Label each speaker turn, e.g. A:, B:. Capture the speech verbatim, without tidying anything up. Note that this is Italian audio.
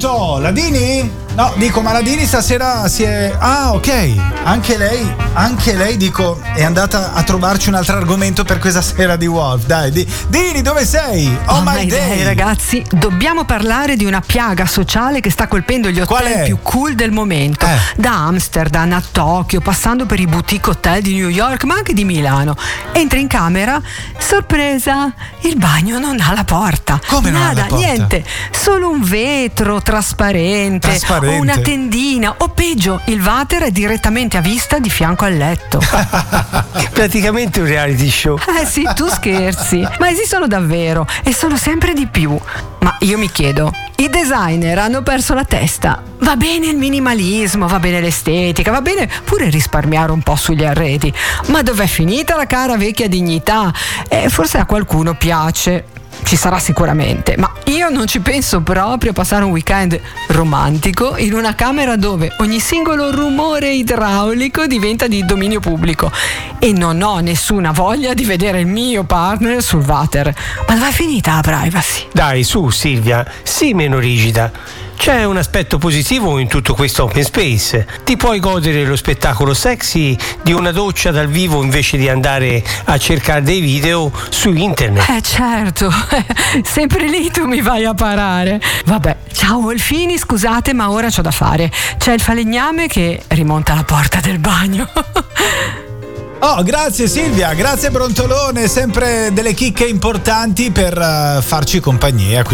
A: Pronto? Ladini? No, dico, ma Ladini stasera si è... Ah, ok. Anche lei, anche lei, dico, è andata a trovarci un altro argomento per questa sera di Wolf. Dai, di... Dini, dove sei? Oh,
B: oh
A: my,
B: my day. day. Ragazzi, dobbiamo parlare di una piaga sociale che sta colpendo gli hotel più cool del momento. Eh. Da Amsterdam a Tokyo, passando per i boutique hotel di New York, ma anche di Milano. Entri in camera, sorpresa, il bagno non ha la porta.
A: Come non
B: Nada,
A: ha la porta?
B: Niente, solo un vetro trasparente,
A: trasparente.
B: O una tendina, o peggio, il water è direttamente a vista di fianco al letto.
C: Praticamente un reality show.
B: Eh sì, tu scherzi, ma esistono davvero e sono sempre di più. Ma io mi chiedo, i designer hanno perso la testa? Va bene il minimalismo, va bene l'estetica, va bene pure risparmiare un po' sugli arredi, ma dov'è finita la cara vecchia dignità? Eh, forse a qualcuno piace. Ci sarà sicuramente, ma io non ci penso proprio a passare un weekend romantico in una camera dove ogni singolo rumore idraulico diventa di dominio pubblico e non ho nessuna voglia di vedere il mio partner sul water. Ma dove è finita la privacy?
C: Dai, su Silvia, sii meno rigida. C'è un aspetto positivo in tutto questo open space. Ti puoi godere lo spettacolo sexy di una doccia dal vivo invece di andare a cercare dei video su internet.
B: Eh certo, sempre lì tu mi vai a parare. Vabbè, ciao Wolfini, scusate ma ora c'ho da fare. C'è il falegname che rimonta la porta del bagno.
A: Oh, grazie Silvia, grazie Brontolone, sempre delle chicche importanti per uh, farci compagnia qui.